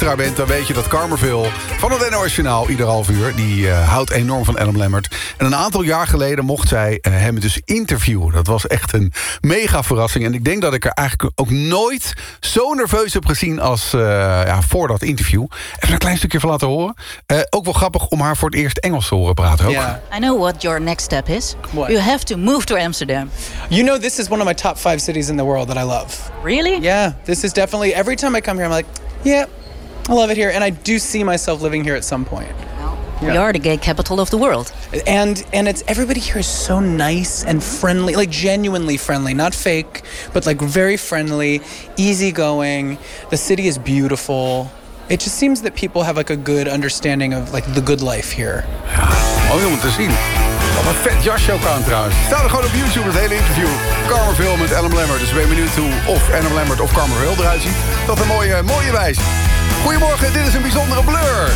luisteraar bent, dan weet je dat Carmerville van het NOS Journaal ieder half uur, die houdt enorm van Adam Lambert. En een aantal jaar geleden mocht zij hem dus interviewen. Dat was echt een mega verrassing. En ik denk dat ik er eigenlijk ook nooit zo nerveus heb gezien als voor dat interview. Even een klein stukje van laten horen. Ook wel grappig om haar voor het eerst Engels te horen praten ook. Yeah. I know what your next step is. What? You have to move to Amsterdam. You know, this is one of my top 5 cities in the world that I love. Really? Yeah, this is definitely, every time I come here, I'm like, yeah, I love it here. And I do see myself living here at some point. We are the gay capital of the world. And it's, everybody here is so nice and friendly, like genuinely friendly, not fake, but like very friendly, easygoing. The city is beautiful. It just seems that people have like a good understanding of like the good life here. Mooi om te zien. Wat een vet jasje ook aan trouwens. Staat er gewoon op YouTube het hele interview. Carmerville met Adam Lambert. Dus ben je benieuwd hoe of Adam Lambert of Carmerville eruit ziet. Dat een mooie wijze. Goedemorgen, dit is een bijzondere Blur.